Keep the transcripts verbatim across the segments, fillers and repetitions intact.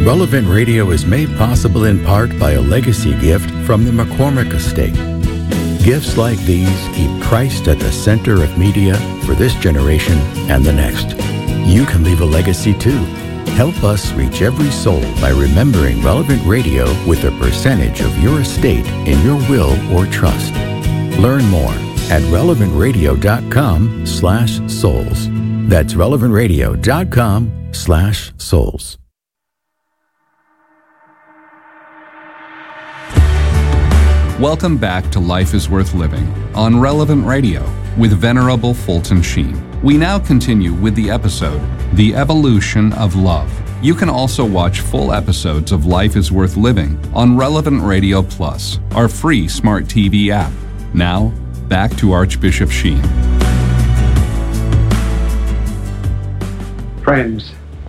Relevant Radio is made possible in part by a legacy gift from the McCormick Estate. Gifts like these keep Christ at the center of media for this generation and the next. You can leave a legacy too. Help us reach every soul by remembering Relevant Radio with a percentage of your estate in your will or trust. Learn more at relevantradio.com slash souls. That's relevantradio.com slash souls. Welcome back to Life is Worth Living on Relevant Radio with Venerable Fulton Sheen. We now continue with the episode, The Evolution of Love. You can also watch full episodes of Life is Worth Living on Relevant Radio Plus, our free smart T V app. Now, back to Archbishop Sheen. Friends,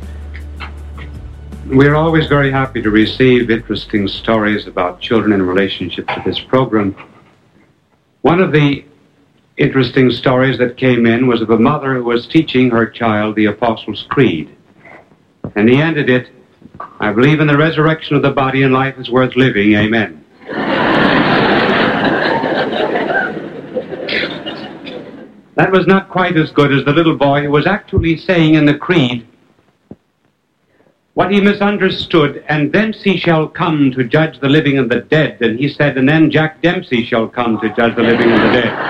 we're always very happy to receive interesting stories about children in relationship to this program. One of the interesting stories that came in was of a mother who was teaching her child the Apostles' Creed. And he ended it, I believe in the resurrection of the body and life is worth living, amen. That was not quite as good as the little boy who was actually saying in the Creed what he misunderstood, and thence he shall come to judge the living and the dead. And he said, and then Jack Dempsey shall come to judge the living and the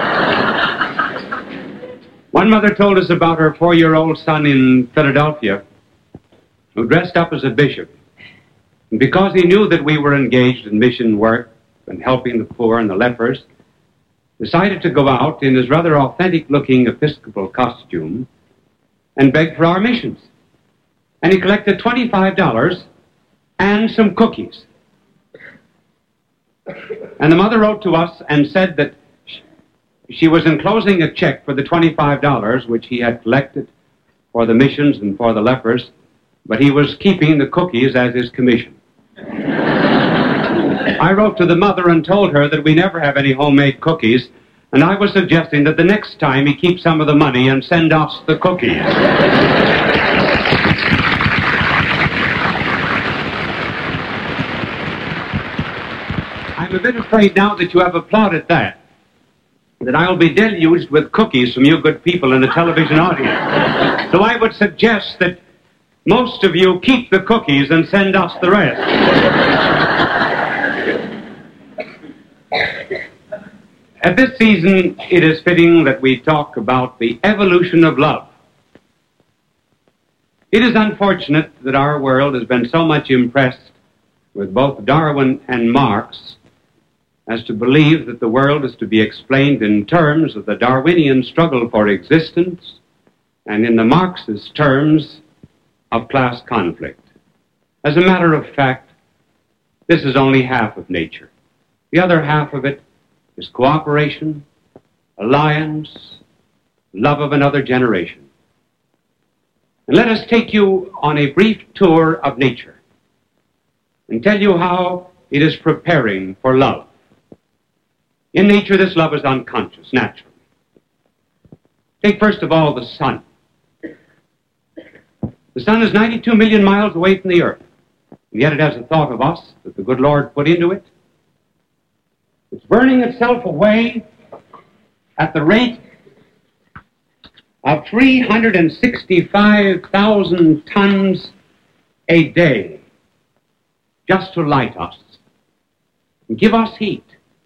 dead. One mother told us about her four-year-old son in Philadelphia who dressed up as a bishop. And because he knew that we were engaged in mission work and helping the poor and the lepers, decided to go out in his rather authentic-looking Episcopal costume and beg for our missions. And he collected twenty-five dollars and some cookies. And the mother wrote to us and said that she was enclosing a check for the twenty-five dollars which he had collected for the missions and for the lepers, but he was keeping the cookies as his commission. I wrote to the mother and told her that we never have any homemade cookies, and I was suggesting that the next time he keep some of the money and send us the cookies. I'm a bit afraid now that you have applauded that, that I'll be deluged with cookies from you good people in the television audience. So I would suggest that most of you keep the cookies and send us the rest. At this season, it is fitting that we talk about the evolution of love. It is unfortunate that our world has been so much impressed with both Darwin and Marx as to believe that the world is to be explained in terms of the Darwinian struggle for existence and in the Marxist terms of class conflict. As a matter of fact, this is only half of nature. The other half of it is cooperation, alliance, love of another generation. And let us take you on a brief tour of nature and tell you how it is preparing for love. In nature, this love is unconscious, natural. Take first of all the sun. The sun is ninety-two million miles away from the earth, and yet it has a thought of us that the good Lord put into it. It's burning itself away at the rate of three hundred sixty-five thousand tons a day just to light us and give us heat.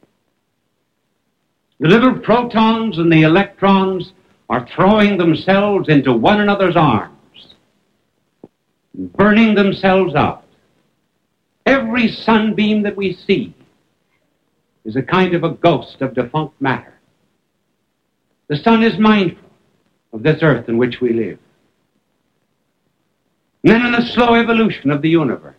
The little protons and the electrons are throwing themselves into one another's arms, burning themselves out. Every sunbeam that we see is a kind of a ghost of defunct matter. The sun is mindful of this earth in which we live. And then in the slow evolution of the universe,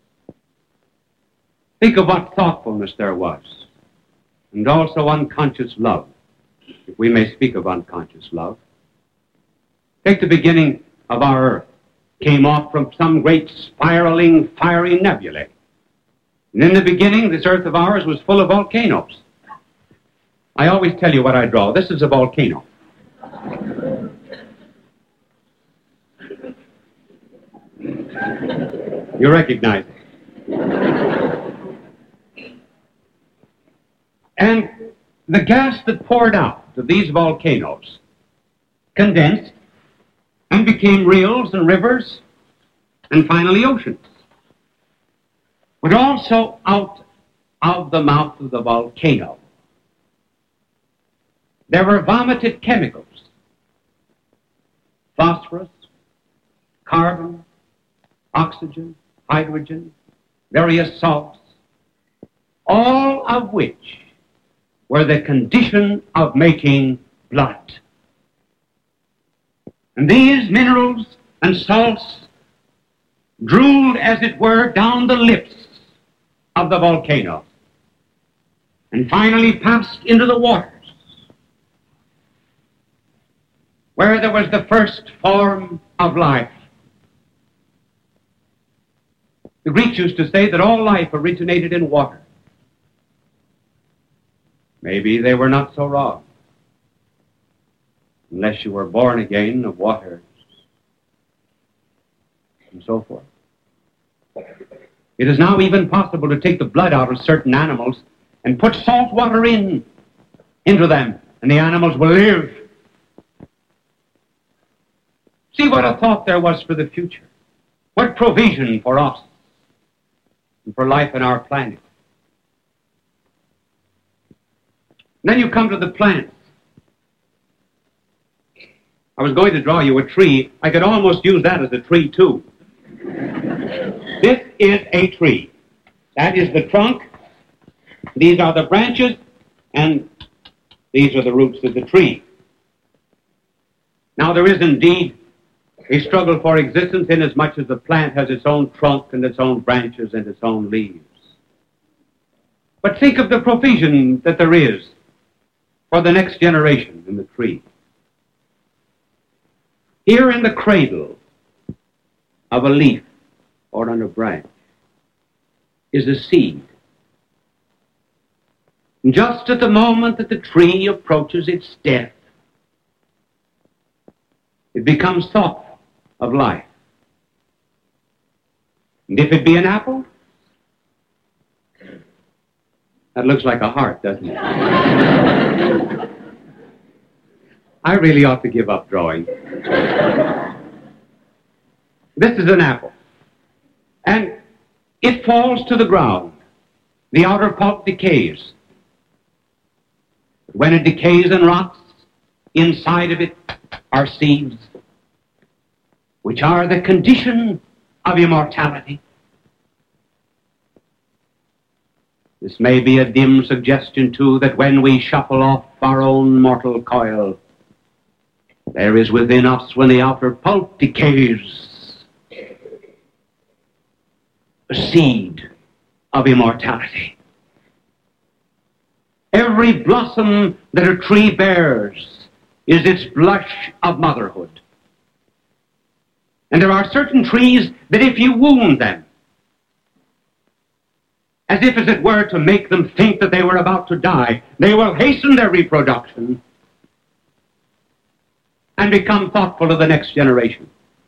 think of what thoughtfulness there was, and also unconscious love, if we may speak of unconscious love. Take the beginning of our earth. Came off from some great spiraling, fiery nebulae. And in the beginning, this earth of ours was full of volcanoes. I always tell you what I draw. This is a volcano. You recognize it. And the gas that poured out of these volcanoes condensed and became rills and rivers and finally oceans. But also out of the mouth of the volcano, there were vomited chemicals, phosphorus, carbon, oxygen, hydrogen, various salts, all of which were the condition of making blood. And these minerals and salts drooled, as it were, down the lips of the volcano and finally passed into the waters, where there was the first form of life. The Greeks used to say that all life originated in water. Maybe they were not so wrong, unless you were born again of water and so forth. It is now even possible to take the blood out of certain animals and put salt water in, into them, and the animals will live. See what a thought there was for the future. What provision for us and for life on our planet. And then you come to the plants. I was going to draw you a tree. I could almost use that as a tree, too. This is a tree. That is the trunk. These are the branches, and these are the roots of the tree. Now, there is indeed a struggle for existence inasmuch as the plant has its own trunk and its own branches and its own leaves. But think of the provision that there is for the next generation in the tree. Here in the cradle of a leaf or on a branch is a seed. And just at the moment that the tree approaches its death, it becomes thoughtful of life. And if it be an apple, that looks like a heart, doesn't it? I really ought to give up drawing. This is an apple. And it falls to the ground. The outer pulp decays. When it decays and rots, inside of it are seeds, which are the condition of immortality. This may be a dim suggestion, too, that when we shuffle off our own mortal coil, there is within us, when the outer pulp decays, a seed of immortality. Every blossom that a tree bears is its blush of motherhood. And there are certain trees that if you wound them, as if as it were to make them think that they were about to die, they will hasten their reproduction and become thoughtful of the next generation.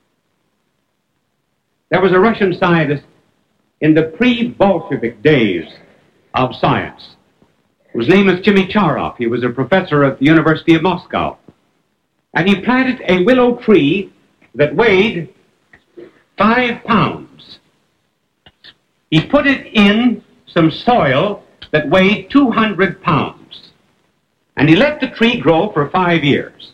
There was a Russian scientist in the pre-Bolshevik days of science, whose name is Chimicharov. He was a professor at the University of Moscow. And he planted a willow tree that weighed five pounds. He put it in some soil that weighed two hundred pounds. And he let the tree grow for five years.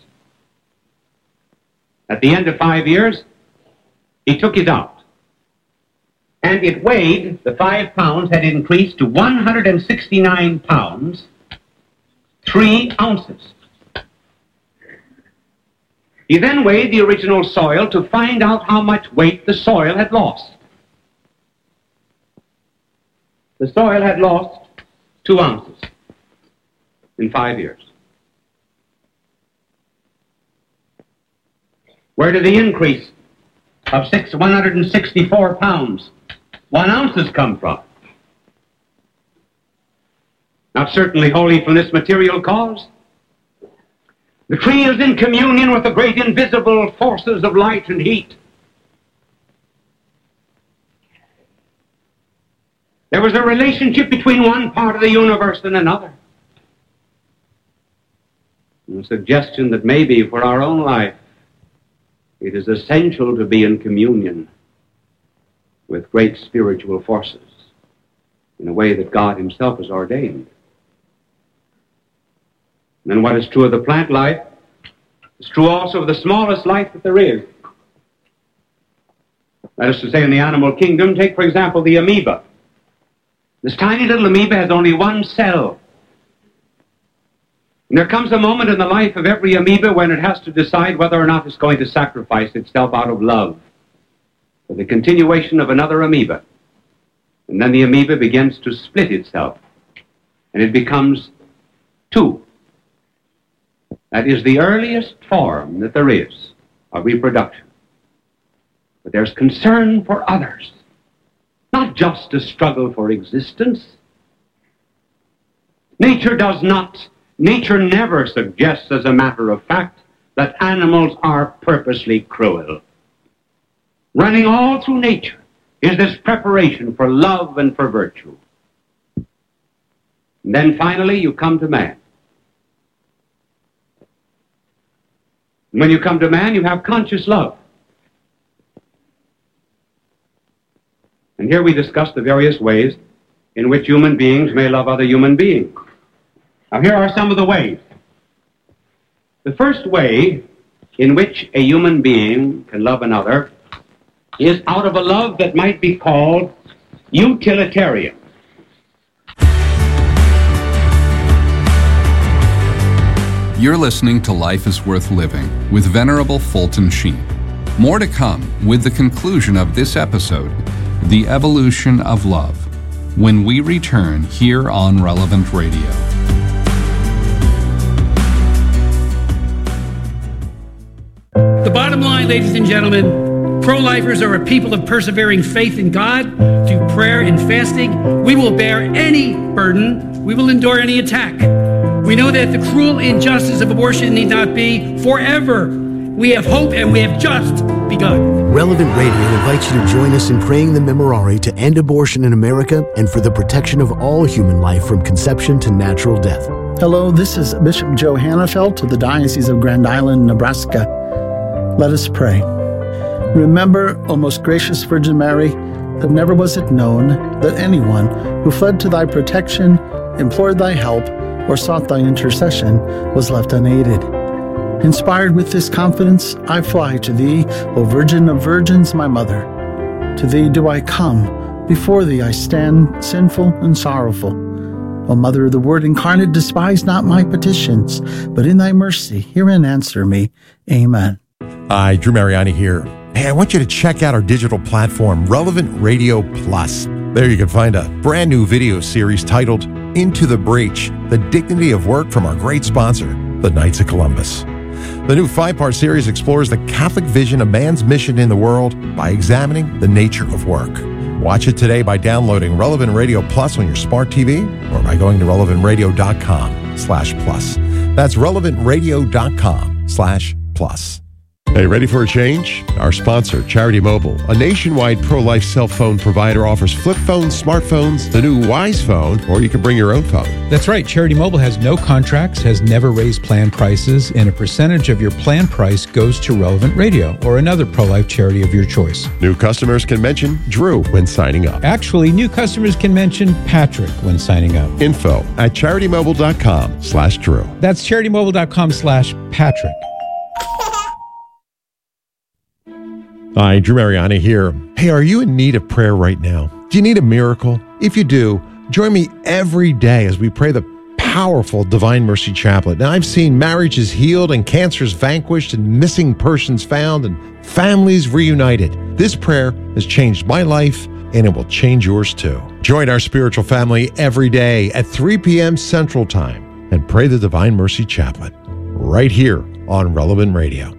At the end of five years, he took it out. And it weighed, the five pounds had increased to one hundred sixty-nine pounds, three ounces. He then weighed the original soil to find out how much weight the soil had lost. The soil had lost two ounces in five years. Where did the increase of six, one hundred sixty-four pounds, one ounces come from? Not certainly wholly from this material cause. The tree is in communion with the great invisible forces of light and heat. There was a relationship between one part of the universe and another. And a suggestion that maybe for our own life, it is essential to be in communion with great spiritual forces in a way that God himself has ordained. And what is true of the plant life is true also of the smallest life that there is. That is to say, in the animal kingdom, take, for example, the amoeba. This tiny little amoeba has only one cell. And there comes a moment in the life of every amoeba when it has to decide whether or not it's going to sacrifice itself out of love for the continuation of another amoeba. And then the amoeba begins to split itself, and it becomes two. That is the earliest form that there is of reproduction. But there's concern for others, not just a struggle for existence. Nature does not, nature never suggests as a matter of fact that animals are purposely cruel. Running all through nature is this preparation for love and for virtue. And then finally you come to man. When you come to man, you have conscious love. And here we discuss the various ways in which human beings may love other human beings. Now, here are some of the ways. The first way in which a human being can love another is out of a love that might be called utilitarian. You're listening to Life is Worth Living with Venerable Fulton Sheen. More to come with the conclusion of this episode, The Evolution of Love, when we return here on Relevant Radio. The bottom line, ladies and gentlemen, pro-lifers are a people of persevering faith in God, through prayer and fasting. We will bear any burden. We will endure any attack. We know that the cruel injustice of abortion need not be forever. We have hope, and we have just begun. Relevant Radio invites you to join us in praying the Memorare to end abortion in America and for the protection of all human life from conception to natural death. Hello, this is Bishop Joe Hannafelt of the Diocese of Grand Island, Nebraska. Let us pray. Remember, O most gracious Virgin Mary, that never was it known that anyone who fled to thy protection, implored thy help, or sought thy intercession was left unaided. Inspired with this confidence, I fly to thee, O Virgin of Virgins, my Mother. To thee do I come, before thee I stand, sinful and sorrowful. O Mother of the Word incarnate, despise not my petitions, but in thy mercy hear and answer me. Amen. Hi, Drew Mariani here. Hey, I want you to check out our digital platform, Relevant Radio Plus. There you can find a brand new video series titled Into the Breach, The Dignity of Work from our great sponsor, the Knights of Columbus. The new five-part series explores the Catholic vision of man's mission in the world by examining the nature of work. Watch it today by downloading Relevant Radio Plus on your smart T V or by going to relevant radio dot com slash plus. That's relevant radio dot com slash plus. Hey, ready for a change? Our sponsor, Charity Mobile, a nationwide pro-life cell phone provider, offers flip phones, smartphones, the new Wise Phone, or you can bring your own phone. That's right. Charity Mobile has no contracts, has never raised plan prices, and a percentage of your plan price goes to Relevant Radio or another pro-life charity of your choice. New customers can mention Drew when signing up. Actually, new customers can mention Patrick when signing up. Info at charity mobile dot com slash Drew. That's charity mobile dot com slash Patrick. Hi, Drew Mariani here. Hey, are you in need of prayer right now? Do you need a miracle? If you do, join me every day as we pray the powerful Divine Mercy Chaplet. Now, I've seen marriages healed and cancers vanquished and missing persons found and families reunited. This prayer has changed my life, and it will change yours too. Join our spiritual family every day at three p.m. Central Time and pray the Divine Mercy Chaplet right here on Relevant Radio.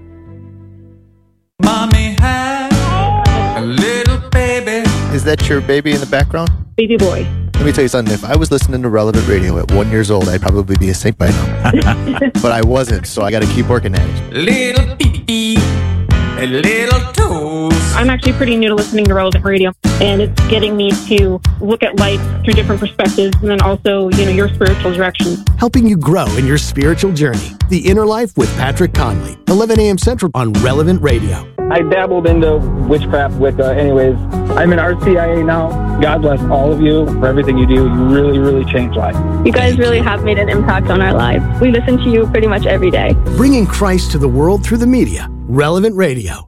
Mommy had a little baby. Is that your baby in the background? Baby boy. Let me tell you something. If I was listening to Relevant Radio at one years old, I'd probably be a saint by now. But I wasn't, so I got to keep working at it. Little baby. a little toast. I'm actually pretty new to listening to Relevant Radio, and it's getting me to look at life through different perspectives, and then also, you know, your spiritual direction. Helping you grow in your spiritual journey. The Inner Life with Patrick Conley, eleven a.m. Central on Relevant Radio. I dabbled into witchcraft, Wicca. Anyways, I'm in R C I A now. God bless all of you for everything you do. You really, really changed lives. You guys really have made an impact on our lives. We listen to you pretty much every day. Bringing Christ to the world through the media. Relevant Radio.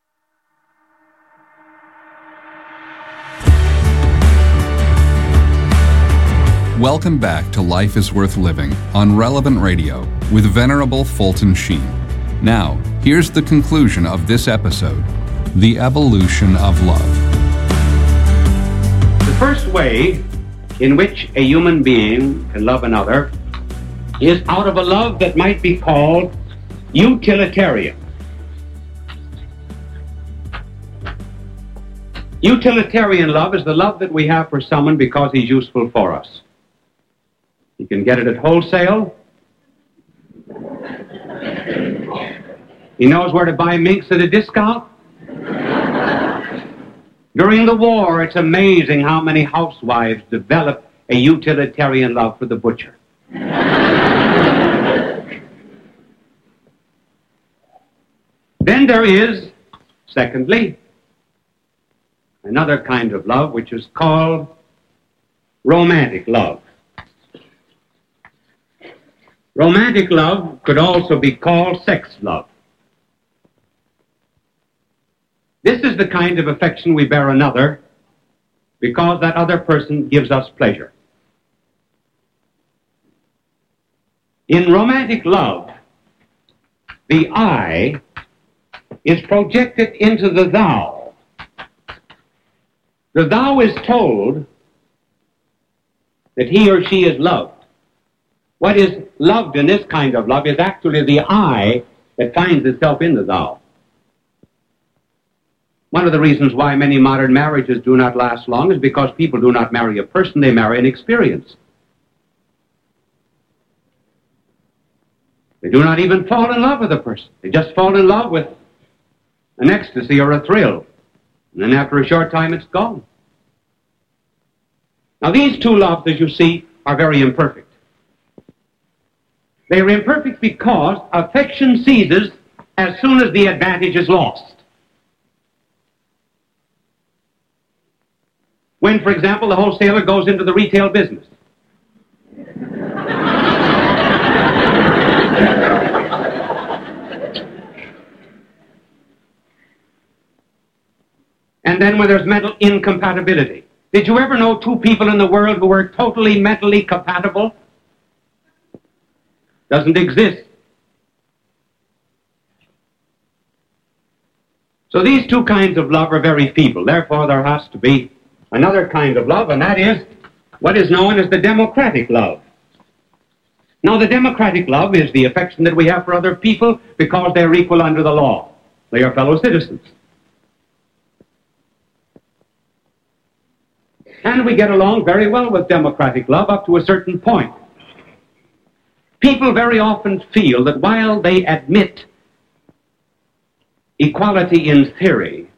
Welcome back to Life is Worth Living on Relevant Radio with Venerable Fulton Sheen. Now, here's the conclusion of this episode, The Evolution of Love. The first way in which a human being can love another is out of a love that might be called utilitarian. Utilitarian love is the love that we have for someone because he's useful for us. You can get it at wholesale. He knows where to buy minks at a discount. During the war, it's amazing how many housewives developed a utilitarian love for the butcher. Then there is, secondly, another kind of love which is called romantic love. Romantic love could also be called sex love. This is the kind of affection we bear another because that other person gives us pleasure. In romantic love, the I is projected into the thou. The thou is told that he or she is loved. What is loved in this kind of love is actually the I that finds itself in the thou. One of the reasons why many modern marriages do not last long is because people do not marry a person, they marry an experience. They do not even fall in love with a person. They just fall in love with an ecstasy or a thrill. And then after a short time, it's gone. Now, these two loves, as you see, are very imperfect. They are imperfect because affection ceases as soon as the advantage is lost. When, for example, the wholesaler goes into the retail business. And then when there's mental incompatibility. Did you ever know two people in the world who were totally mentally compatible? Doesn't exist. So these two kinds of love are very feeble. Therefore, there has to be another kind of love, and that is what is known as the democratic love. Now, the democratic love is the affection that we have for other people because they're equal under the law. They are fellow citizens. And we get along very well with democratic love up to a certain point. People very often feel that while they admit equality in theory,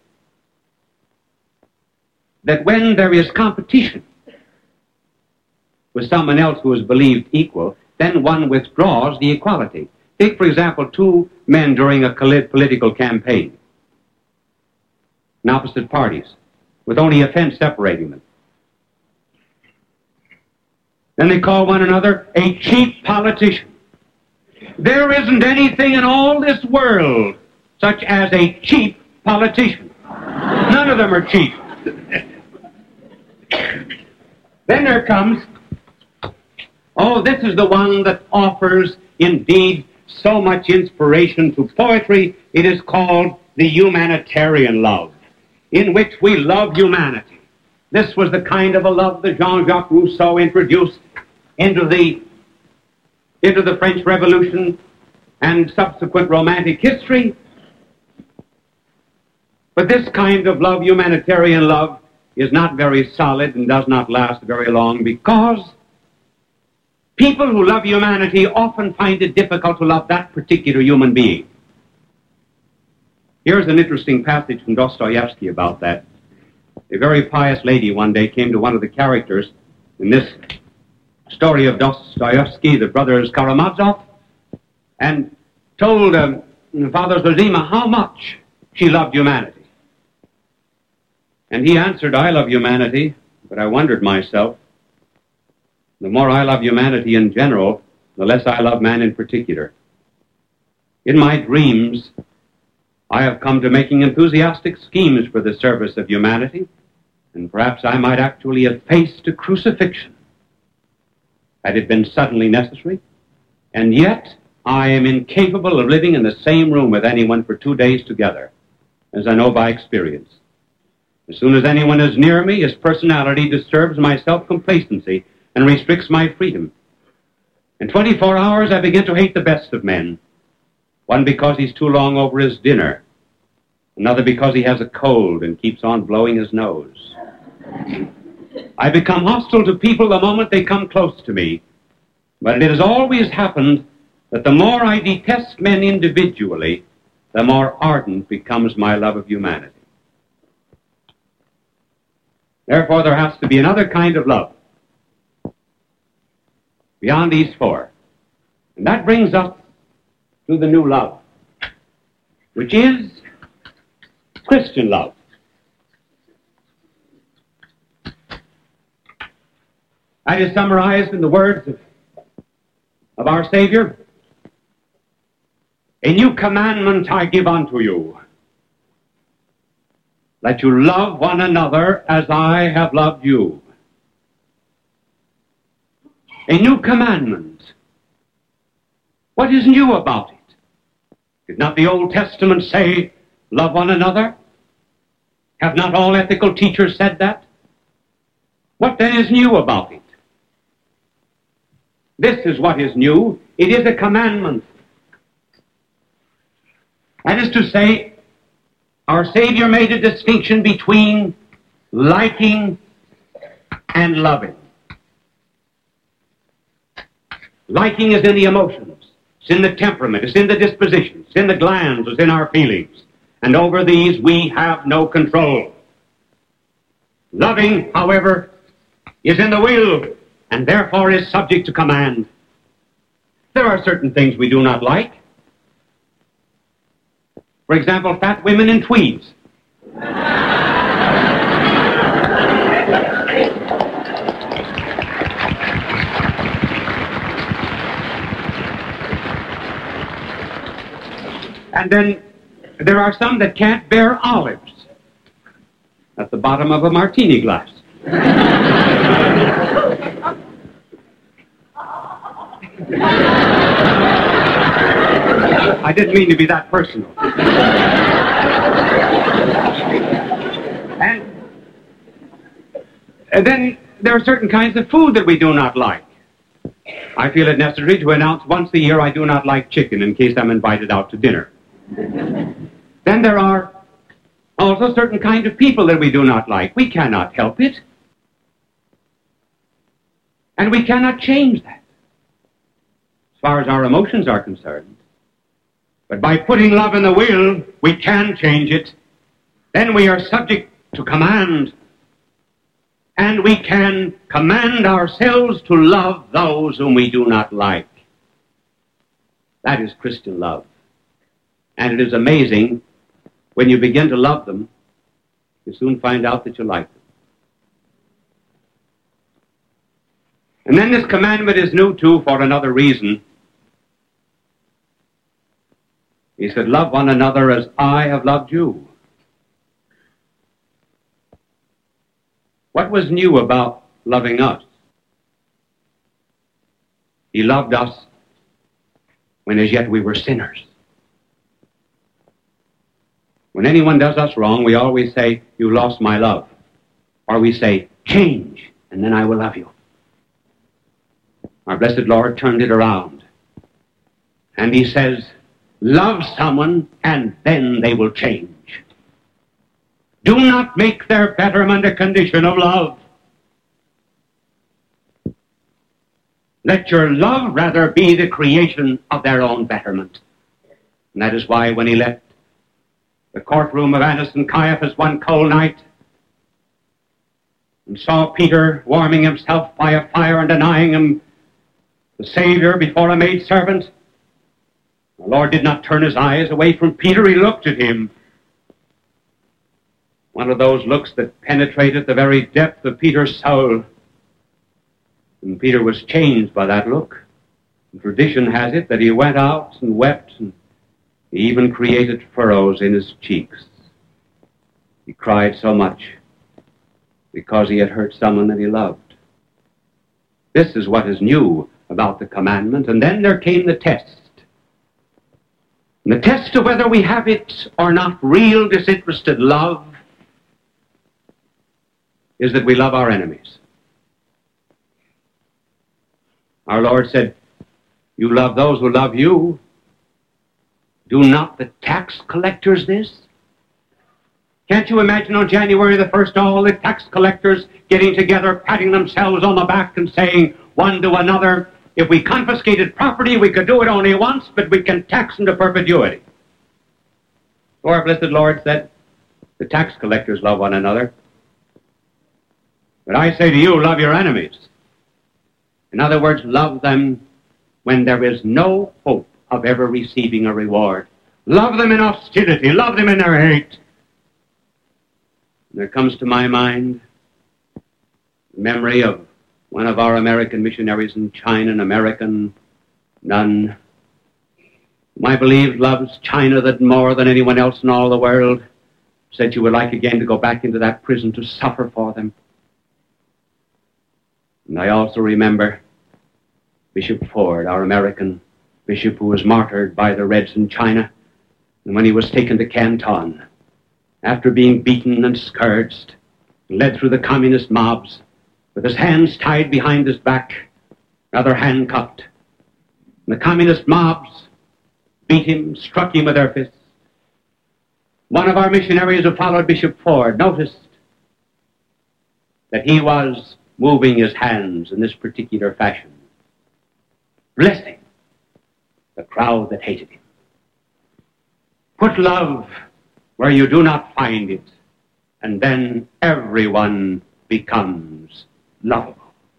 that when there is competition with someone else who is believed equal, then one withdraws the equality. Take, for example, two men during a political campaign in opposite parties, with only a fence separating them. Then they call one another a cheap politician. There isn't anything in all this world such as a cheap politician. None of them are cheap. Then there comes, oh, this is the one that offers indeed so much inspiration to poetry. It is called the humanitarian love, in which we love humanity. This was the kind of a love that Jean-Jacques Rousseau introduced into the, into the French Revolution and subsequent Romantic history. But this kind of love, humanitarian love, is not very solid and does not last very long because people who love humanity often find it difficult to love that particular human being. Here's an interesting passage from Dostoevsky about that. A very pious lady one day came to one of the characters in this story of Dostoevsky, the brothers Karamazov, and told um, Father Zosima how much she loved humanity. And he answered, I love humanity, but I wondered myself, the more I love humanity in general, the less I love man in particular. In my dreams, I have come to making enthusiastic schemes for the service of humanity, and perhaps I might actually have faced a crucifixion had it been suddenly necessary, and yet I am incapable of living in the same room with anyone for two days together, as I know by experience. As soon as anyone is near me, his personality disturbs my self-complacency and restricts my freedom. In twenty-four hours, I begin to hate the best of men. One because he's too long over his dinner. Another because he has a cold and keeps on blowing his nose. I become hostile to people the moment they come close to me. But it has always happened that the more I detest men individually, the more ardent becomes my love of humanity. Therefore, there has to be another kind of love beyond these four. And that brings us to the new love, which is Christian love. That is summarized in the words of, of our Savior. A new commandment I give unto you, that you love one another as I have loved you. A new commandment. What is new about it? Did not the Old Testament say, love one another? Have not all ethical teachers said that? What then is new about it? This is what is new. It is a commandment. That is to say, our Savior made a distinction between liking and loving. Liking is in the emotions, it's in the temperament, it's in the dispositions, it's in the glands, it's in our feelings. And over these we have no control. Loving, however, is in the will, and therefore is subject to command. There are certain things we do not like. For example, fat women in tweeds. And then there are some that can't bear olives at the bottom of a martini glass. I didn't mean to be that personal. and, and then there are certain kinds of food that we do not like. I feel it necessary to announce once a year I do not like chicken in case I'm invited out to dinner. Then there are also certain kind of people that we do not like. We cannot help it. And we cannot change that, as far as our emotions are concerned. But by putting love in the will, we can change it. Then we are subject to command. And we can command ourselves to love those whom we do not like. That is Christian love. And it is amazing, when you begin to love them, you soon find out that you like them. And then this commandment is new, too, for another reason. He said, love one another as I have loved you. What was new about loving us? He loved us when as yet we were sinners. When anyone does us wrong, we always say, you lost my love. Or we say, change, and then I will love you. Our blessed Lord turned it around. And he says, love someone, and then they will change. Do not make their betterment a condition of love. Let your love rather be the creation of their own betterment. And that is why when he left the courtroom of Annas and Caiaphas one cold night and saw Peter warming himself by a fire and denying him the Savior before a maidservant, the Lord did not turn his eyes away from Peter. He looked at him. One of those looks that penetrated the very depth of Peter's soul. And Peter was changed by that look. And tradition has it that he went out and wept, and he even created furrows in his cheeks. He cried so much because he had hurt someone that he loved. This is what is new about the commandment. And then there came the test. And the test of whether we have it or not, real disinterested love, is that we love our enemies. Our Lord said, you love those who love you. Do not the tax collectors this? Can't you imagine on January the first, all the tax collectors getting together, patting themselves on the back and saying one to another, if we confiscated property, we could do it only once, but we can tax into perpetuity. So our blessed Lord said, the tax collectors love one another. But I say to you, love your enemies. In other words, love them when there is no hope of ever receiving a reward. Love them in hostility. Love them in their hate. And there comes to my mind the memory of one of our American missionaries in China, an American nun, whom I believe loves China that more than anyone else in all the world, said she would like again to go back into that prison to suffer for them. And I also remember Bishop Ford, our American bishop who was martyred by the Reds in China, and when he was taken to Canton, after being beaten and scourged, led through the communist mobs, with his hands tied behind his back, rather handcuffed. And the communist mobs beat him, struck him with their fists. One of our missionaries who followed Bishop Ford noticed that he was moving his hands in this particular fashion, blessing the crowd that hated him. Put love where you do not find it, and then everyone becomes lovable.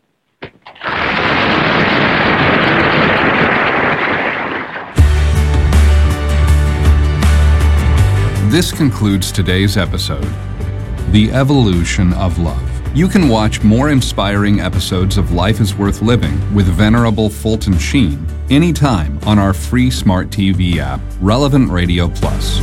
This concludes today's episode, The Evolution of Love. You can watch more inspiring episodes of Life is Worth Living with Venerable Fulton Sheen anytime on our free smart T V app, Relevant Radio Plus.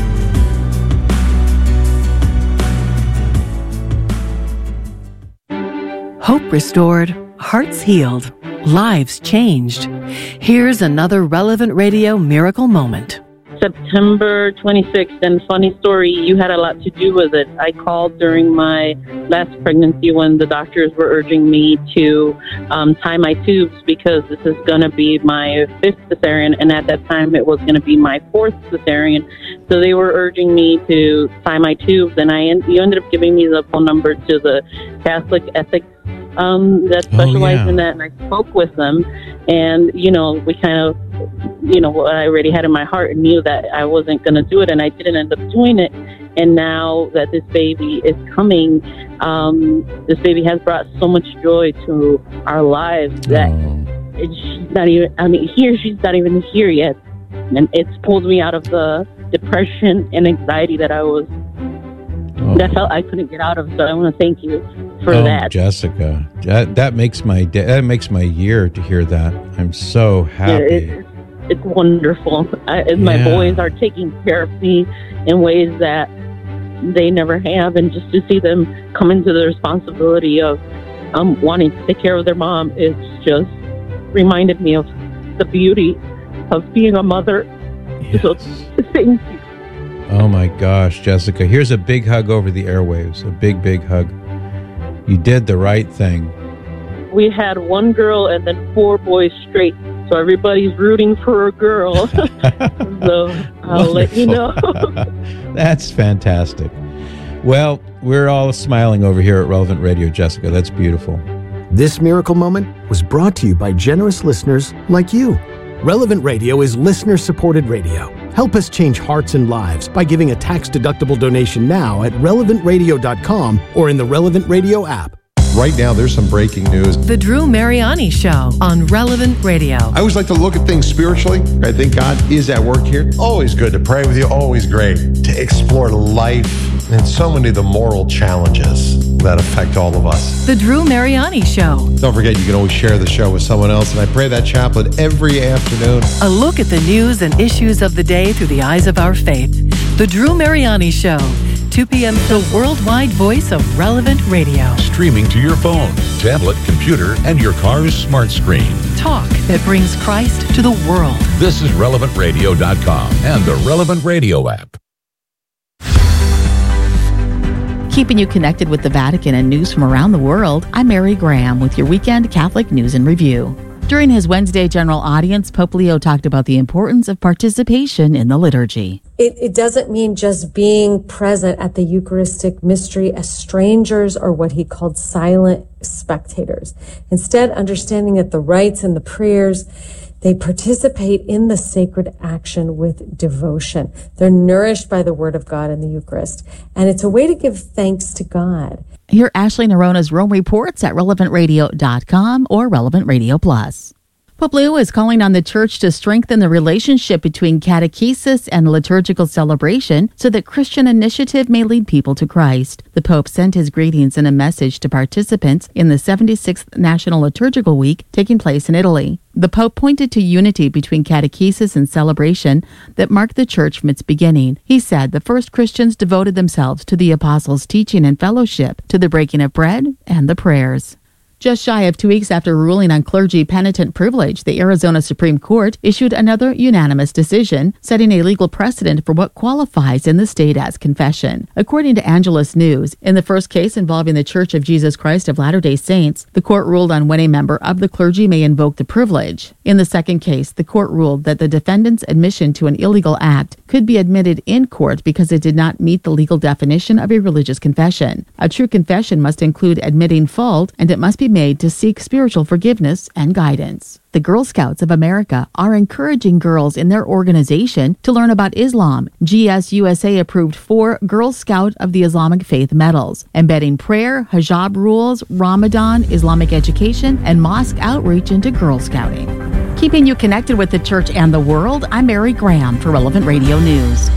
Hope restored, hearts healed, lives changed. Here's another Relevant Radio miracle moment. September twenty-sixth, and funny story, you had a lot to do with it. I called during my last pregnancy when the doctors were urging me to um, tie my tubes because this is going to be my fifth cesarean, and at that time it was going to be my fourth cesarean. So they were urging me to tie my tubes, and I you ended up giving me the phone number to the Catholic Ethics um, that specialize oh, yeah. in that, and I spoke with them, and, you know, we kind of, you know, what I already had in my heart and knew that I wasn't going to do it, and I didn't end up doing it. And now that this baby is coming, um, this baby has brought so much joy to our lives that oh. it, she's not even, I mean, here, she's not even here yet. And it's pulled me out of the depression and anxiety that I was, oh. that I felt I couldn't get out of. So I want to thank you for oh, that. Jessica, that, that makes my day, that makes my year to hear that. I'm so happy. Yeah, it's, it's wonderful. I, and my yeah. boys are taking care of me in ways that they never have, and just to see them come into the responsibility of um, wanting to take care of their mom, it's just reminded me of the beauty of being a mother. Yes. So thank you. Oh my gosh, Jessica, here's a big hug over the airwaves, a big, big hug. You did the right thing. We had one girl and then four boys straight, so everybody's rooting for a girl. So I'll let you know. That's fantastic. Well, we're all smiling over here at Relevant Radio, Jessica. That's beautiful. This miracle moment was brought to you by generous listeners like you. Relevant Radio is listener-supported radio. Help us change hearts and lives by giving a tax-deductible donation now at relevant radio dot com or in the Relevant Radio app. Right now, there's some breaking news. The Drew Mariani Show on Relevant Radio. I always like to look at things spiritually. I think God is at work here. Always good to pray with you. Always great to explore life and so many of the moral challenges that affect all of us. The Drew Mariani Show. Don't forget, you can always share the show with someone else. And I pray that chaplet every afternoon. A look at the news and issues of the day through the eyes of our faith. The Drew Mariani Show. two p.m. The worldwide voice of Relevant Radio. Streaming to your phone, tablet, computer, and your car's smart screen. Talk that brings Christ to the world. This is relevant radio dot com and the Relevant Radio app. Keeping you connected with the Vatican and news from around the world, I'm Mary Graham with your weekend Catholic News and Review. During his Wednesday general audience, Pope Leo talked about the importance of participation in the liturgy. It, it doesn't mean just being present at the Eucharistic mystery as strangers or what he called silent spectators. Instead, understanding that the rites and the prayers, they participate in the sacred action with devotion. They're nourished by the Word of God in the Eucharist. And it's a way to give thanks to God. Hear Ashley Nerona's Rome Reports at relevant radio dot com or Relevant Radio Plus. Pope Leo is calling on the Church to strengthen the relationship between catechesis and liturgical celebration so that Christian initiative may lead people to Christ. The Pope sent his greetings in a message to participants in the seventy-sixth National Liturgical Week taking place in Italy. The Pope pointed to unity between catechesis and celebration that marked the Church from its beginning. He said the first Christians devoted themselves to the Apostles' teaching and fellowship, to the breaking of bread and the prayers. Just shy of two weeks after ruling on clergy penitent privilege, the Arizona Supreme Court issued another unanimous decision, setting a legal precedent for what qualifies in the state as confession. According to Angelus News, in the first case involving the Church of Jesus Christ of Latter-day Saints, the court ruled on when a member of the clergy may invoke the privilege. In the second case, the court ruled that the defendant's admission to an illegal act could be admitted in court because it did not meet the legal definition of a religious confession. A true confession must include admitting fault, and it must be made to seek spiritual forgiveness and guidance. The Girl Scouts of America are encouraging girls in their organization to learn about Islam. G S U S A approved four Girl Scout of the Islamic Faith medals, embedding prayer, hijab rules, Ramadan, Islamic education, and mosque outreach into Girl Scouting. Keeping you connected with the Church and the world, I'm Mary Graham for Relevant Radio News.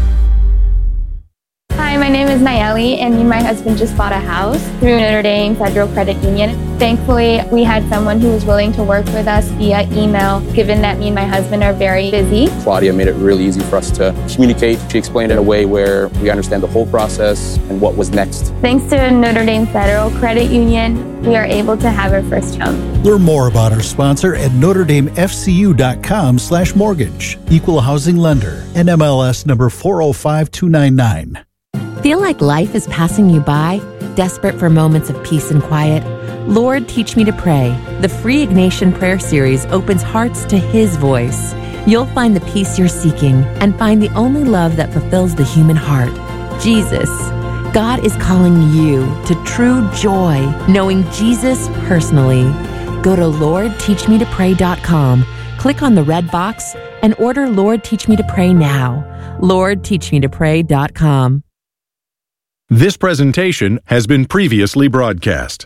Hi, my name is Nayeli, and me and my husband just bought a house through Notre Dame Federal Credit Union. Thankfully, we had someone who was willing to work with us via email, given that me and my husband are very busy. Claudia made it really easy for us to communicate. She explained it in a way where we understand the whole process and what was next. Thanks to Notre Dame Federal Credit Union, we are able to have our first home. Learn more about our sponsor at notre dame f c u dot com slash mortgage. Equal housing lender. N M L S number four oh five two nine nine. Feel like life is passing you by? Desperate for moments of peace and quiet? Lord, Teach Me to Pray. The free Ignatian Prayer Series opens hearts to His voice. You'll find the peace you're seeking and find the only love that fulfills the human heart, Jesus. God is calling you to true joy, knowing Jesus personally. Go to lord teach me to pray dot com, click on the red box, and order Lord Teach Me to Pray now. lord teach me to pray dot com. This presentation has been previously broadcast.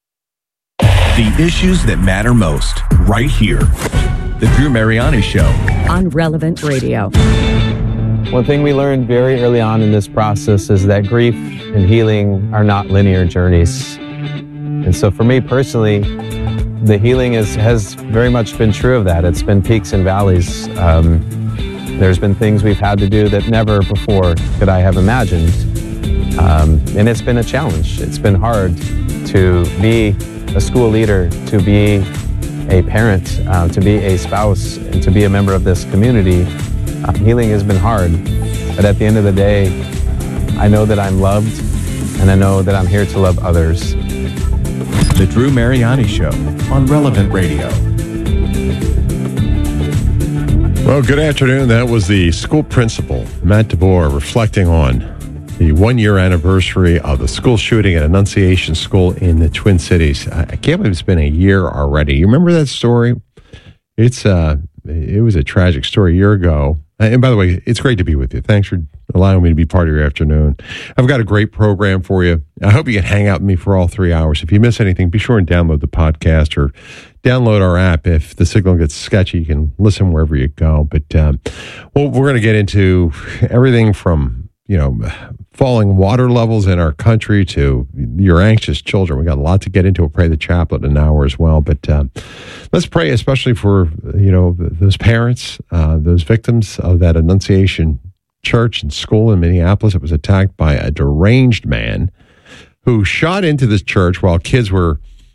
The issues that matter most, right here. The Drew Mariani Show on Relevant Radio. One thing we learned very early on in this process is that grief and healing are not linear journeys. And so for me personally, the healing is, has very much been true of that. It's been peaks and valleys. Um, there's been things we've had to do that never before could I have imagined. Um, and it's been a challenge. It's been hard to be a school leader, to be a parent, uh, to be a spouse, and to be a member of this community. Uh, healing has been hard, but at the end of the day, I know that I'm loved, and I know that I'm here to love others. The Drew Mariani Show on Relevant Radio. Well, good afternoon. That was the school principal, Matt DeBoer, reflecting on the one-year anniversary of the school shooting at Annunciation School in the Twin Cities. I can't believe it's been a year already. You remember that story? It's uh, it was a tragic story a year ago. And by the way, it's great to be with you. Thanks for allowing me to be part of your afternoon. I've got a great program for you. I hope you can hang out with me for all three hours. If you miss anything, be sure and download the podcast or download our app. If the signal gets sketchy, you can listen wherever you go. But um, well, we're going to get into everything from, you know, falling water levels in our country to your anxious children. We got a lot to get into. We'll pray the chaplet in an hour as well. But um, let's pray especially for, you know, those parents, uh, those victims of that Annunciation church and school in Minneapolis. It was attacked by a deranged man who shot into this church while kids were,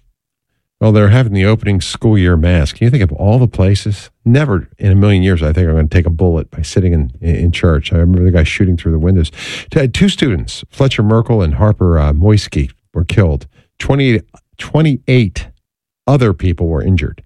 well, they're having the opening school year mass. Can you think of all the places? Never in a million years I think I'm going to take a bullet by sitting in, in church. I remember the guy shooting through the windows. Two students, Fletcher Merkel and Harper uh, Moisky, were killed. twenty, twenty-eight other people were injured.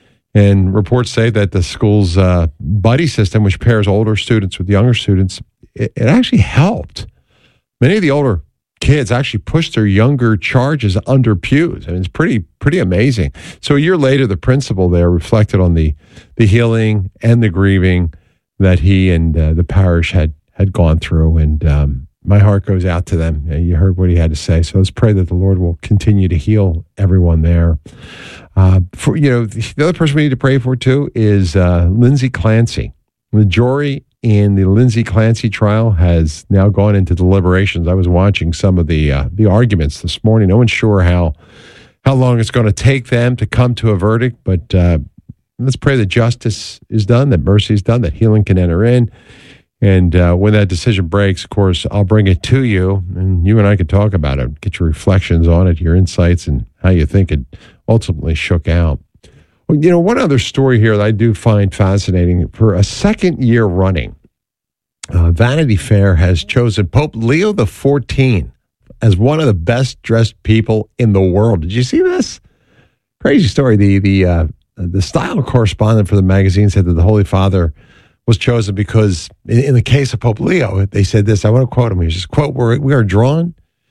And reports say that the school's uh, buddy system, which pairs older students with younger students, it, it actually helped. Many of the older kids actually pushed their younger charges under pews. I mean, it's pretty pretty amazing. So a year later, the principal there reflected on the the healing and the grieving that he and uh, the parish had had gone through. And um, my heart goes out to them. You heard what he had to say. So let's pray that the Lord will continue to heal everyone there. Uh, for you know, the other person we need to pray for too is uh, Lindsay Clancy. The jury in the Lindsay Clancy trial has now gone into deliberations. I was watching some of the uh, the arguments this morning. No one's sure how how long it's going to take them to come to a verdict, but uh, let's pray that justice is done, that mercy is done, that healing can enter in. And uh, when that decision breaks, of course, I'll bring it to you, and you and I can talk about it, get your reflections on it, your insights, and how you think it ultimately shook out. Well, you know, one other story here that I do find fascinating. For a second year running, uh, Vanity Fair has chosen Pope Leo the fourteenth as one of the best-dressed people in the world. Did you see this? Crazy story. The the uh, the style correspondent for the magazine said that the Holy Father was chosen because, in, in the case of Pope Leo, they said this. I want to quote him. He says, quote, We're, we are drawn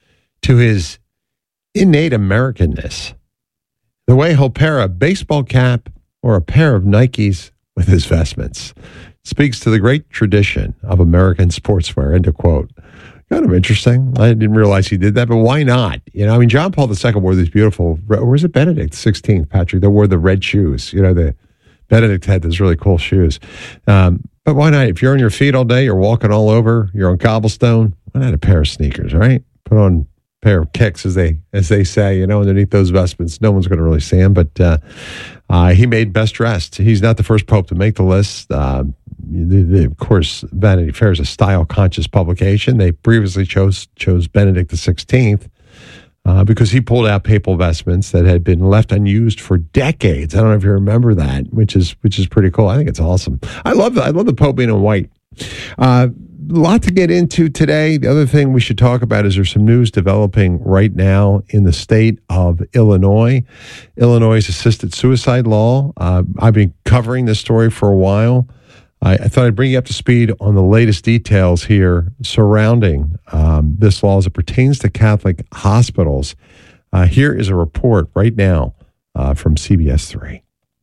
to his innate Americanness, the way he'll pair a baseball cap or a pair of Nikes with his vestments. Speaks to the great tradition of American sportswear, end of quote. Kind of interesting. I didn't realize he did that, but why not? You know, I mean, John Paul the Second wore these beautiful, or was it Benedict the sixteenth, Patrick? They wore the red shoes. You know, the Benedict had those really cool shoes. Um, but why not? If you're on your feet all day, you're walking all over, you're on cobblestone, why not a pair of sneakers, right? Put on pair of kicks, as they as they say, you know, underneath those vestments. No one's going to really see him, but uh, uh, he made best dressed. He's not the first pope to make the list. Uh, the, the, of course, Vanity Fair is a style-conscious publication. They previously chose chose Benedict the sixteenth uh, because he pulled out papal vestments that had been left unused for decades. I don't know if you remember that, which is which is pretty cool. I think it's awesome. I love the, I love the Pope being in white. Uh, A lot to get into today. The other thing we should talk about is there's some news developing right now in the state of Illinois. Illinois' assisted suicide law. Uh, I've been covering this story for a while. I, I thought I'd bring you up to speed on the latest details here surrounding um, this law as it pertains to Catholic hospitals. Uh, here is a report right now uh, from C B S three.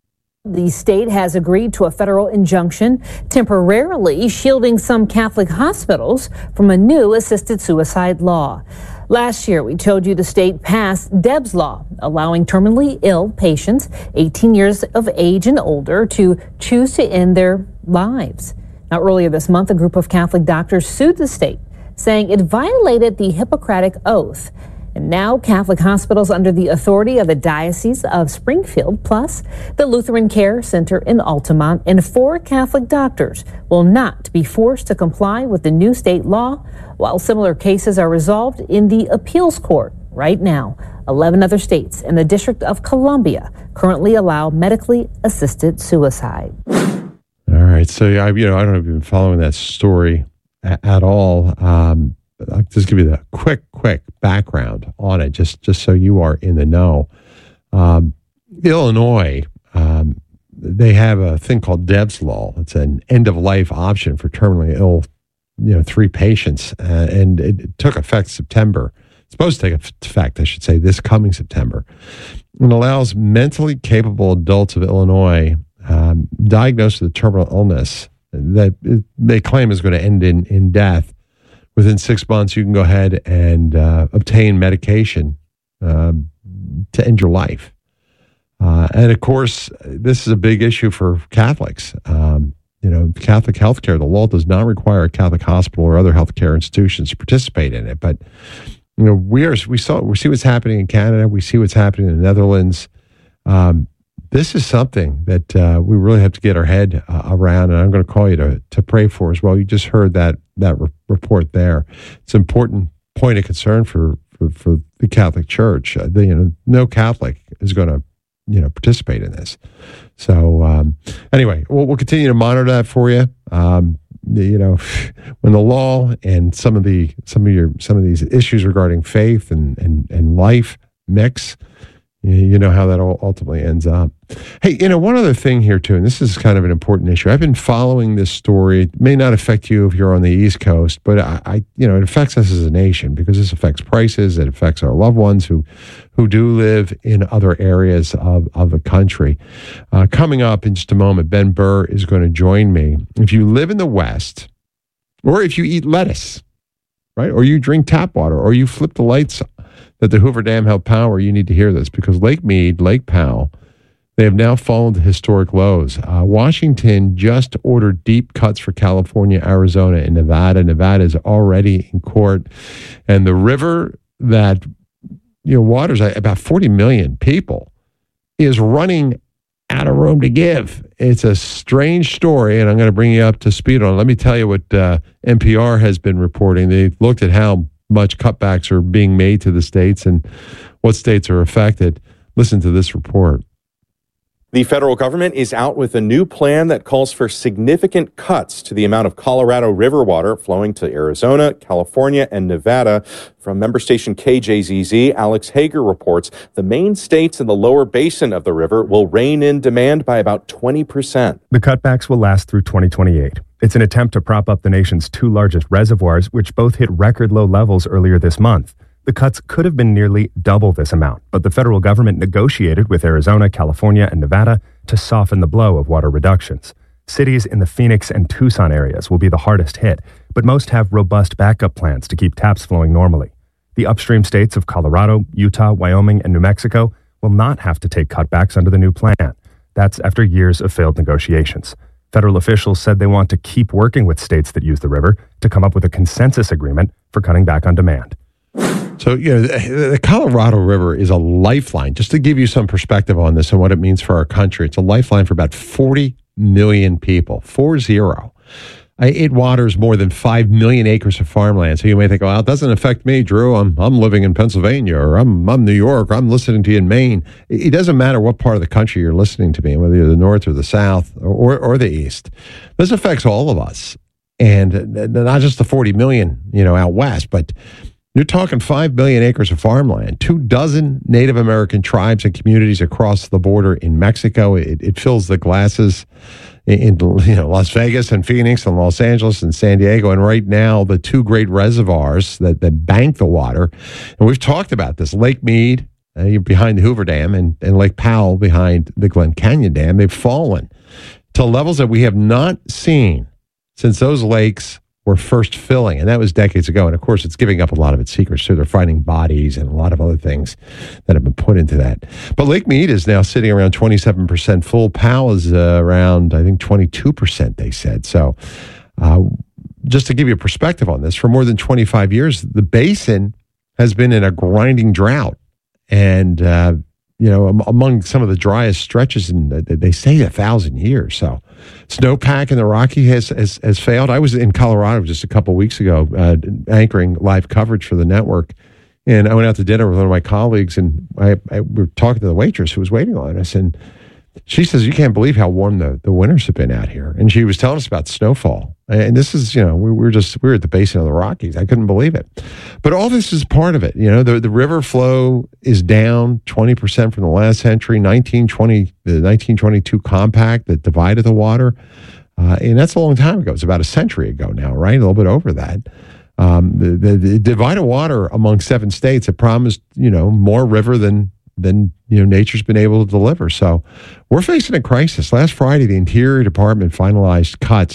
The state has agreed to a federal injunction temporarily shielding some Catholic hospitals from a new assisted suicide law. Last year, we told you the state passed Debs Law, allowing terminally ill patients eighteen years of age and older to choose to end their lives. Now, earlier this month, a group of Catholic doctors sued the state, saying it violated the Hippocratic Oath. And now Catholic hospitals under the authority of the Diocese of Springfield, plus the Lutheran Care Center in Altamont, and four Catholic doctors will not be forced to comply with the new state law, while similar cases are resolved in the appeals court. Right now, eleven other states and the District of Columbia currently allow medically assisted suicide. All right. So, I, you know, I don't know if you've been following that story a- at all. Um, I'll just give you the quick, quick background on it, just, just so you are in the know. Um, Illinois, um, they have a thing called Debs Law. It's an end-of-life option for terminally ill, you know, three patients, uh, and it, it took effect September. It's supposed to take effect, I should say, this coming September. It allows mentally capable adults of Illinois um, diagnosed with a terminal illness that they claim is going to end in, in death, within six months you can go ahead and uh, obtain medication um, to end your life. Uh, and of course, this is a big issue for Catholics. Um, you know, Catholic healthcare, the law does not require a Catholic hospital or other healthcare institutions to participate in it. But you know, we are we saw we see what's happening in Canada. We see what's happening in the Netherlands. Um, this is something that uh, we really have to get our head uh, around, and I'm going to call you to to pray for as well. You just heard that that re- report there. It's an important point of concern for for, for the Catholic Church. Uh, the, you know, no Catholic is going to you know participate in this. So um, anyway, we'll, we'll continue to monitor that for you. Um, you know, when the law and some of the some of your some of these issues regarding faith and and, and life mix, you know how that all ultimately ends up. Hey, you know, one other thing here too, and this is kind of an important issue. I've been following this story. It may not affect you if you're on the East Coast, but I, I you know, it affects us as a nation because this affects prices. It affects our loved ones who, who do live in other areas of, of the country. Uh, coming up in just a moment, Ben Burr is going to join me. If you live in the West, or if you eat lettuce, right, or you drink tap water, or you flip the lights that the Hoover Dam held power, you need to hear this because Lake Mead, Lake Powell, they have now fallen to historic lows. Uh, Washington just ordered deep cuts for California, Arizona, and Nevada. Nevada is already in court. And the river that you know waters about forty million people is running out of room to give. It's a strange story, and I'm going to bring you up to speed on it. Let me tell you what uh, N P R has been reporting. They looked at how much cutbacks are being made to the states and what states are affected. Listen to this report. The federal government is out with a new plan that calls for significant cuts to the amount of Colorado River water flowing to Arizona, California, and Nevada. From member station K J Z Z, Alex Hager reports the main states in the lower basin of the river will rein in demand by about twenty percent. The cutbacks will last through twenty twenty-eight. It's an attempt to prop up the nation's two largest reservoirs, which both hit record low levels earlier this month. The cuts could have been nearly double this amount, but the federal government negotiated with Arizona, California, and Nevada to soften the blow of water reductions. Cities in the Phoenix and Tucson areas will be the hardest hit, but most have robust backup plans to keep taps flowing normally. The upstream states of Colorado, Utah, Wyoming, and New Mexico will not have to take cutbacks under the new plan. That's after years of failed negotiations. Federal officials said they want to keep working with states that use the river to come up with a consensus agreement for cutting back on demand. So, you know, the, the Colorado River is a lifeline. Just to give you some perspective on this and what it means for our country, it's a lifeline for about forty million people, four zero. It waters more than five million acres of farmland. So you may think, well, it doesn't affect me, Drew. I'm I'm living in Pennsylvania, or I'm I'm New York, or I'm listening to you in Maine. It doesn't matter what part of the country you're listening to me, whether you're the north or the south or, or the east. This affects all of us. And not just the forty million, you know, out west, but you're talking five billion acres of farmland, two dozen Native American tribes and communities across the border in Mexico. It, it fills the glasses in, you know, Las Vegas and Phoenix and Los Angeles and San Diego. And right now, the two great reservoirs that, that bank the water, and we've talked about this, Lake Mead uh, behind the Hoover Dam and, and Lake Powell behind the Glen Canyon Dam, they've fallen to levels that we have not seen since those lakes were first filling, and that was decades ago. And of course, it's giving up a lot of its secrets too. They're finding bodies and a lot of other things that have been put into that. But Lake Mead is now sitting around twenty-seven percent full. Powell is uh, around, I think, twenty-two percent, they said. So uh, just to give you a perspective on this, for more than twenty-five years, the basin has been in a grinding drought. And, uh, you know, among some of the driest stretches in, they say, a thousand years. So snowpack in the Rocky has, has has failed. I was in Colorado just a couple of weeks ago, uh, anchoring live coverage for the network, and I went out to dinner with one of my colleagues, and I, I we were talking to the waitress who was waiting on us, and she says, "You can't believe how warm the, the winters have been out here." And she was telling us about snowfall. And this is, you know, we were just, we were at the basin of the Rockies. I couldn't believe it. But all this is part of it. You know, the, the river flow is down twenty percent from the last century, nineteen twenty, the nineteen twenty-two compact that divided the water. Uh, and that's a long time ago. It's about a century ago now, right? A little bit over that. Um, the, the, the divided water among seven states that promised, you know, more river than, than, you know, nature's been able to deliver. So we're facing a crisis. Last Friday, the Interior Department finalized cuts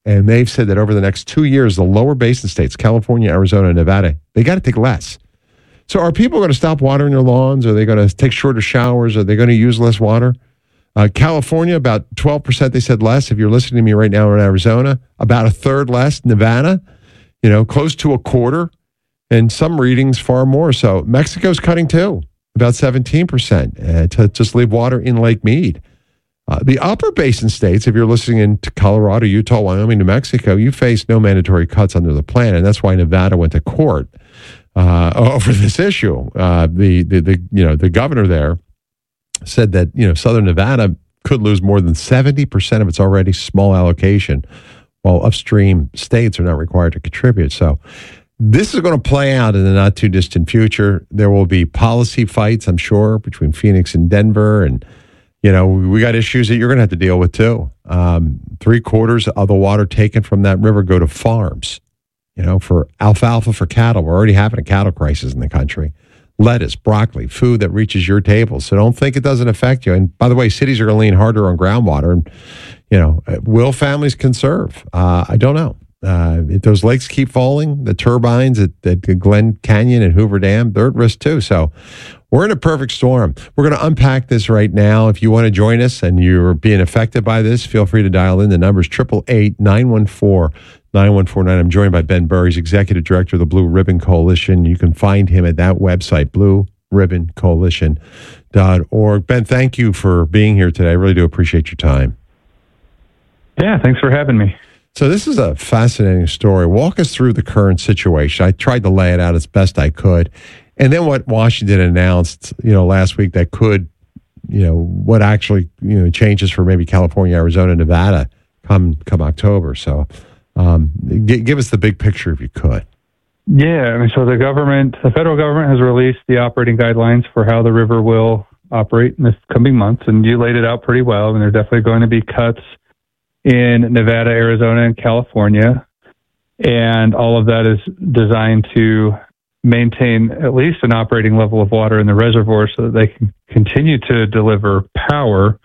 And they've said that over the next two years, the lower basin states, California, Arizona, and Nevada, they got to take less. So are people going to stop watering their lawns? Are they going to take shorter showers? Are they going to use less water? Uh, California, about twelve percent, they said less. If you're listening to me right now in Arizona, about a third less. Nevada, you know, close to a quarter. And some readings far more. So Mexico's cutting too, about seventeen percent uh, to just leave water in Lake Mead. Uh, the upper basin states, if you're listening in to Colorado, Utah, Wyoming, New Mexico, you face no mandatory cuts under the plan. And that's why Nevada went to court uh, over this issue. Uh, the, the, the, you know, the governor there said that, you know, Southern Nevada could lose more than seventy percent of its already small allocation, while upstream states are not required to contribute. So this is going to play out in the not too distant future. There will be policy fights, I'm sure, between Phoenix and Denver. And, you know, we got issues that you're going to have to deal with too. Um, three quarters of the water taken from that river go to farms, you know, for alfalfa for cattle. We're already having a cattle crisis in the country. Lettuce, broccoli, food that reaches your table. So don't think it doesn't affect you. And by the way, cities are going to lean harder on groundwater. And, you know, will families conserve? Uh, I don't know. Uh, if those lakes keep falling, the turbines at, at Glen Canyon and Hoover Dam, they're at risk too. So we're in a perfect storm. We're going to unpack this right now. If you want to join us and you're being affected by this, feel free to dial in. The number is eight eight eight, nine one four, nine one four nine. I'm joined by Ben Burry, he's Executive Director of the Blue Ribbon Coalition. You can find him at that website, blue ribbon coalition dot org. Ben, thank you for being here today. I really do appreciate your time. Yeah, thanks for having me. So this is a fascinating story. Walk us through the current situation. I tried to lay it out as best I could. And then what Washington announced, you know, last week that could, you know, what actually, you know, changes for maybe California, Arizona, Nevada come come October. So um, g- give us the big picture if you could. Yeah, I mean, so the government, the federal government has released the operating guidelines for how the river will operate in this coming months. And you laid it out pretty well. I mean, there are definitely going to be cuts in Nevada, Arizona, and California. And all of that is designed to maintain at least an operating level of water in the reservoir so that they can continue to deliver power.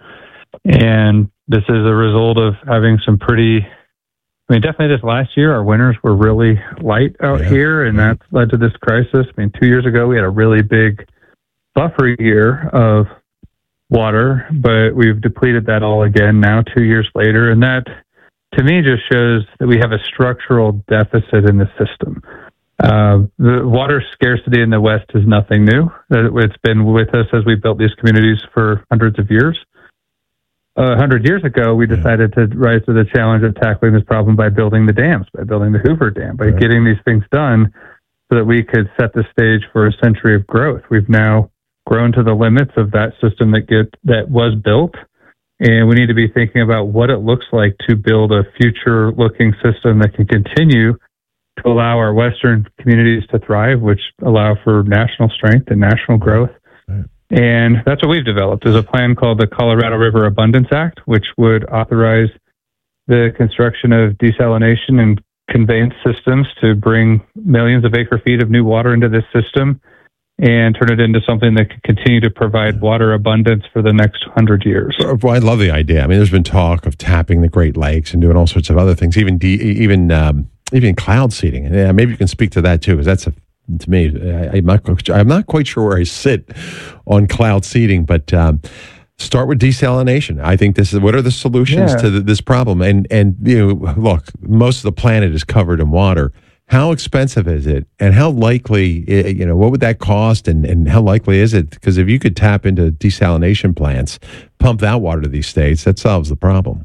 And this is a result of having some pretty, I mean, definitely this last year, our winters were really light out yeah. here, and that's led to this crisis. I mean, two years ago, we had a really big buffer year of water, but we've depleted that all again now two years later. And that, to me, just shows that we have a structural deficit in the system. Uh, the water scarcity in the West is nothing new. It's been with us as we built these communities for hundreds of years. A uh, hundred years ago, we decided to rise to the challenge of tackling this problem by building the dams, by building the Hoover Dam, by right. getting these things done so that we could set the stage for a century of growth. We've now grown to the limits of that system that get that was built, and we need to be thinking about what it looks like to build a future-looking system that can continue to allow our Western communities to thrive, which allow for national strength and national growth. Right. And that's what we've developed, is a plan called the Colorado River Abundance Act, which would authorize the construction of desalination and conveyance systems to bring millions of acre feet of new water into this system and turn it into something that can continue to provide water abundance for the next hundred years. Well, I love the idea. I mean, there's been talk of tapping the Great Lakes and doing all sorts of other things, even de- even um, even cloud seeding. And yeah, maybe you can speak to that too, because that's a, to me, I, I'm not I'm not quite sure where I sit on cloud seeding, but um, start with desalination. I think this is what are the solutions yeah. to the, this problem. And and you know, look, most of the planet is covered in water. How expensive is it, and how likely, you know, what would that cost, and, and how likely is it? Because if you could tap into desalination plants, pump that water to these states, that solves the problem.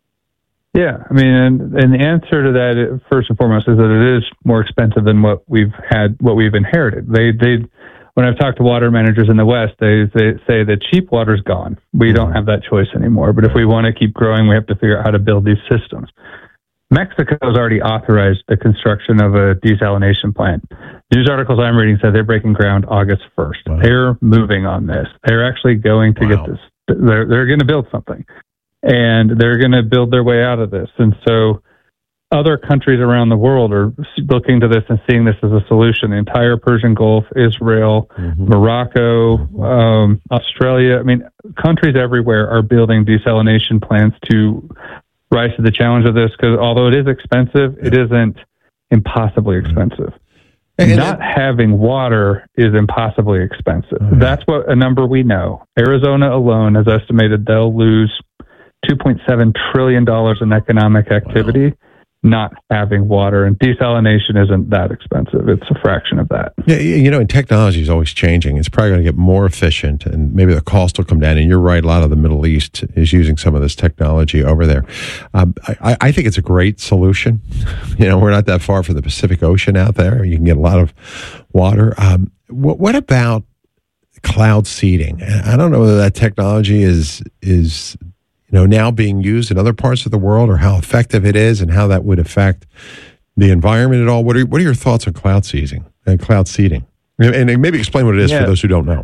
Yeah, I mean, and, and the answer to that, first and foremost, is that it is more expensive than what we've had, what we've inherited. They, they, when I've talked to water managers in the West, they, they say that cheap water's gone. We don't have that choice anymore. But if we want to keep growing, we have to figure out how to build these systems. Mexico has already authorized the construction of a desalination plant. News articles I'm reading said they're breaking ground August first. Wow. They're moving on this. They're actually going to wow. get this. They're, they're going to build something. And they're going to build their way out of this. And so other countries around the world are looking to this and seeing this as a solution. The entire Persian Gulf, Israel, mm-hmm. Morocco, um, Australia. I mean, countries everywhere are building desalination plants to rise to the challenge of this, because although it is expensive, it isn't impossibly expensive. And Not having water is impossibly expensive. Okay. That's what a number we know. Arizona alone has estimated they'll lose two point seven trillion dollars in economic activity. Wow. Not having water, and desalination isn't that expensive. It's a fraction of that. Yeah, you know, and technology is always changing. It's probably going to get more efficient, and maybe the cost will come down. And you're right, a lot of the Middle East is using some of this technology over there. Um, I, I think it's a great solution. You know, we're not that far from the Pacific Ocean out there. You can get a lot of water. Um, what, what about cloud seeding? I don't know whether that technology is is you know, now being used in other parts of the world, or how effective it is, and how that would affect the environment at all. What are what are your thoughts on cloud seeding and cloud seeding? And, and maybe explain what it is yeah. for those who don't know.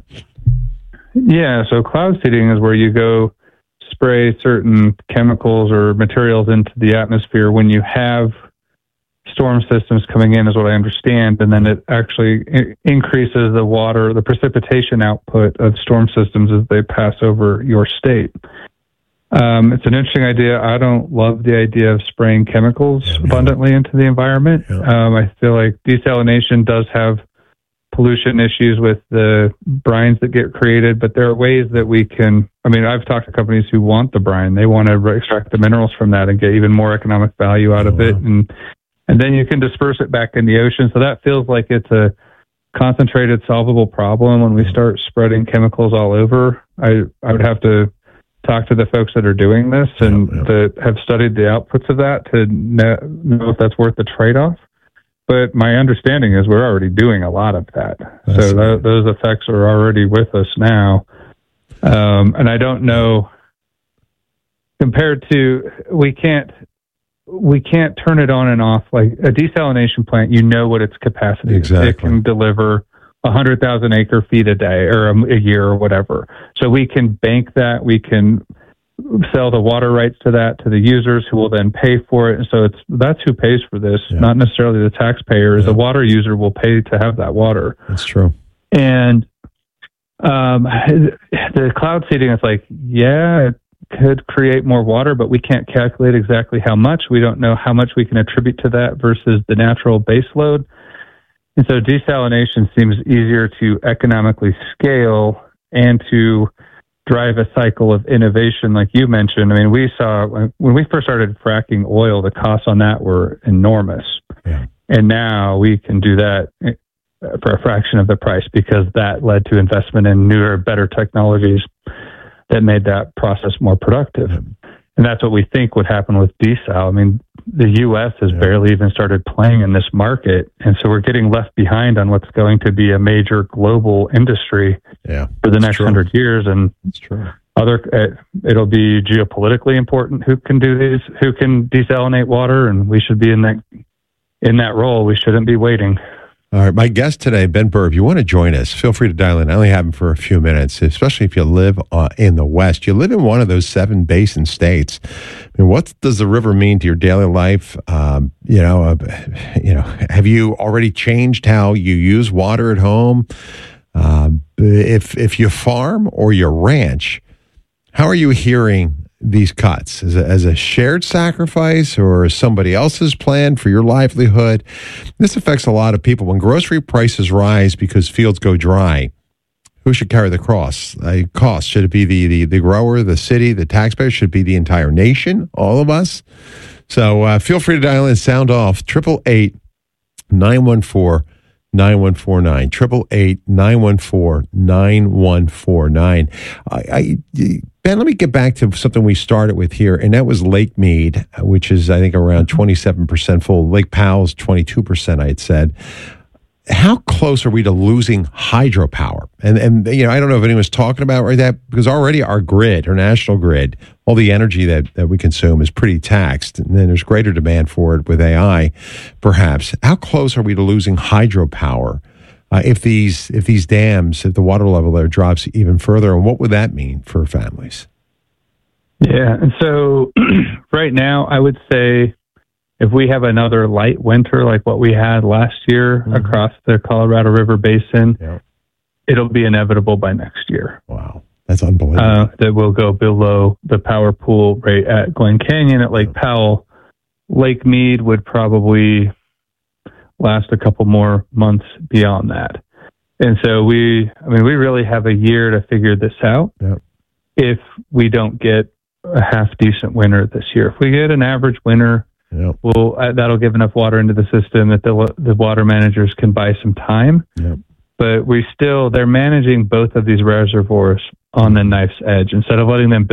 Yeah, so cloud seeding is where you go spray certain chemicals or materials into the atmosphere when you have storm systems coming in, is what I understand, and then it actually increases the water, the precipitation output of storm systems as they pass over your state. Um, it's an interesting idea. I don't love the idea of spraying chemicals yeah, abundantly into the environment. Yeah. Um, I feel like desalination does have pollution issues with the brines that get created, but there are ways that we can, I mean, I've talked to companies who want the brine. They want to extract the minerals from that and get even more economic value out oh, of it. Wow. And, and then you can disperse it back in the ocean. So that feels like it's a concentrated, solvable problem. When we start spreading chemicals all over, I, I would have to talk to the folks that are doing this and yeah, yeah. that have studied the outputs of that to know, know if that's worth the trade-off. But my understanding is we're already doing a lot of that. That's so th- those effects are already with us now. Um, and I don't know, compared to, we can't, we can't turn it on and off. Like a desalination plant, you know what its capacity exactly. is. It can deliver one hundred thousand acre feet a day or a, a year or whatever. So we can bank that. We can sell the water rights to that to the users who will then pay for it. And so it's that's who pays for this, yeah. not necessarily the taxpayers. Yeah. The water user will pay to have that water. That's true. And um, the cloud seeding is like, yeah, it could create more water, but we can't calculate exactly how much. We don't know how much we can attribute to that versus the natural base load. And so desalination seems easier to economically scale and to drive a cycle of innovation like you mentioned. I mean, we saw when we first started fracking oil, the costs on that were enormous. Yeah. And now we can do that for a fraction of the price because that led to investment in newer, better technologies that made that process more productive. Yeah. And that's what we think would happen with desal. I mean, the U S has yeah. barely even started playing in this market. And so we're getting left behind on what's going to be a major global industry yeah, for the next hundred years. And that's true. Other, uh, it'll be geopolitically important who can do these, who can desalinate water. And we should be in that, in that role. We shouldn't be waiting. All right, my guest today, Ben Burr, if you want to join us, feel free to dial in. I only have him for a few minutes, especially if you live uh, in the West. You live in one of those seven basin states. I mean, what does the river mean to your daily life? Um, you know, uh, you know, have you already changed how you use water at home? Um, if if you farm or you ranch, how are you hearing these cuts as a, as a shared sacrifice or somebody else's plan for your livelihood? This affects a lot of people. When grocery prices rise because fields go dry, who should carry the cross? Uh, cost? Should it be the, the, the grower, the city, the taxpayer? Should it be the entire nation, all of us? So uh, feel free to dial in, sound off, eight eight eight, nine one four, nine one four nine, eight eight eight, nine one four, nine one four nine. I, I Ben, let me get back to something we started with here, and that was Lake Mead, which is, I think, around twenty-seven percent full. Lake Powell's twenty-two percent, I had said. How close are we to losing hydropower? And, and you know, I don't know if anyone's talking about right that, because already our grid, our national grid, all the energy that, that we consume is pretty taxed, and then there's greater demand for it with A I, perhaps. How close are we to losing hydropower? Uh, if these if these dams, if the water level there drops even further, and what would that mean for families? Yeah, and so right now, I would say if we have another light winter like what we had last year mm-hmm. across the Colorado River Basin, yeah. it'll be inevitable by next year. Wow. That's unbelievable. Uh, that will go below the power pool rate at Glen Canyon. At Lake Powell, Lake Mead would probably last a couple more months beyond that. And so we, I mean, we really have a year to figure this out. Yep. If we don't get a half decent winter this year, if we get an average winter, yep. we'll, uh, that'll give enough water into the system that the the water managers can buy some time. Yep. But we still, they're managing both of these reservoirs on the knife's edge instead of letting them